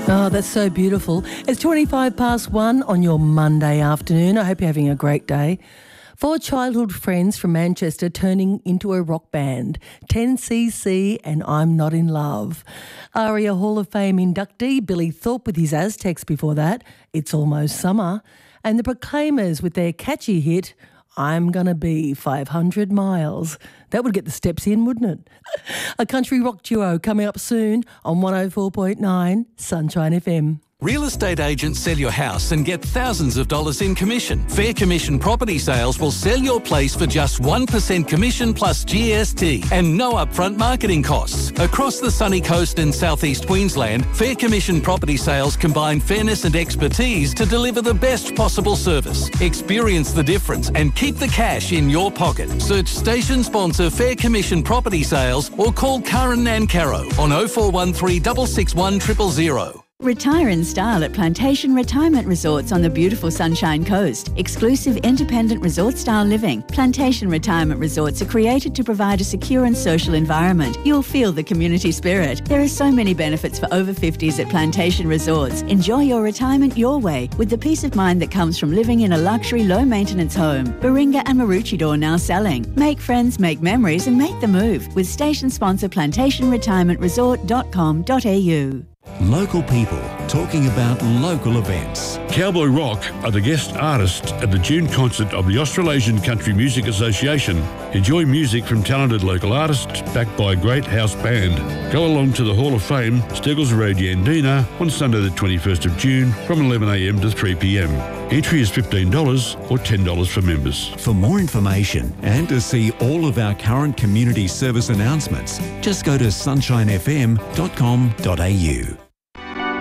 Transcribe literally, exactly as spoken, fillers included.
Oh, that's so beautiful. It's twenty-five past one on your Monday afternoon. I hope you're having a great day. Four childhood friends from Manchester turning into a rock band, ten C C and I'm Not in Love. ARIA Hall of Fame inductee Billy Thorpe with his Aztecs before that, It's Almost Summer. And the Proclaimers with their catchy hit, I'm Gonna Be five hundred miles. That would get the steps in, wouldn't it? A country rock duo coming up soon on one oh four point nine Sunshine F M. Real estate agents sell your house and get thousands of dollars in commission. Fair Commission Property Sales will sell your place for just one percent commission plus G S T and no upfront marketing costs. Across the sunny coast and southeast Queensland, Fair Commission Property Sales combine fairness and expertise to deliver the best possible service. Experience the difference and keep the cash in your pocket. Search station sponsor Fair Commission Property Sales or call Karen Nancaro on oh four one three, six six one, zero zero zero. Retire in style at Plantation Retirement Resorts on the beautiful Sunshine Coast. Exclusive independent resort-style living. Plantation Retirement Resorts are created to provide a secure and social environment. You'll feel the community spirit. There are so many benefits for over fifties at Plantation Resorts. Enjoy your retirement your way with the peace of mind that comes from living in a luxury, low-maintenance home. Baringa and Maroochydore now selling. Make friends, make memories and make the move with station sponsor plantation retirement resort dot com dot a u. Local people talking about local events. Cowboy Rock are the guest artists at the June concert of the Australasian Country Music Association. Enjoy music from talented local artists backed by a great house band. Go along to the Hall of Fame, Steggles Road, Yandina on Sunday the twenty-first of June from eleven a m to three p m. Entry is fifteen dollars or ten dollars for members. For more information and to see all of our current community service announcements, just go to sunshine f m dot com dot a u.